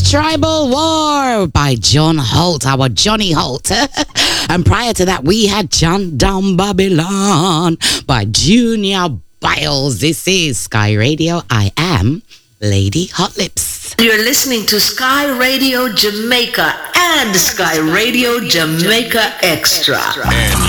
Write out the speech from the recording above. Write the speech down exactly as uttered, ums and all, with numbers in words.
Tribal War by John Holt, our Johnny Holt. And prior to that, we had John Down Babylon by Junior Biles. This is Sky Radio. I am Lady Hot Lips. You're listening to Sky Radio Jamaica and Sky Radio Jamaica Extra. And